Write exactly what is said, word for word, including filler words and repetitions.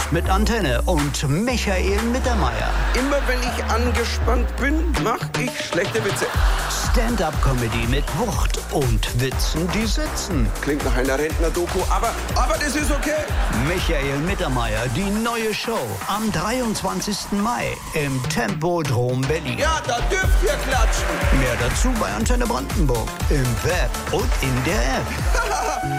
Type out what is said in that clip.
mit Antenne und Michael Mittermeier. Immer wenn ich angespannt bin, mache ich schlechte Witze. Stand-up-Comedy mit Wucht und Witzen, die sitzen. Klingt nach einer Rentner-Doku, aber, aber das ist okay. Michael Mittermeier, die neue Show am dreiundzwanzigsten Mai im Tempodrom Berlin. Ja, da dürft ihr klatschen. Mehr dazu bei Antenne Brandenburg, im Web und in der App.